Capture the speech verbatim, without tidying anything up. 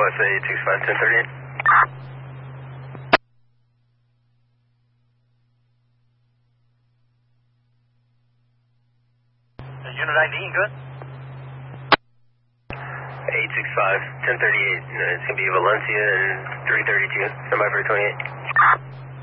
S A eight six five, ten thirty-eight. Unit I D, good? eight six five, ten thirty-eight. Uh, it's going to be Valencia and three thirty-two. Stand by for twenty-eight.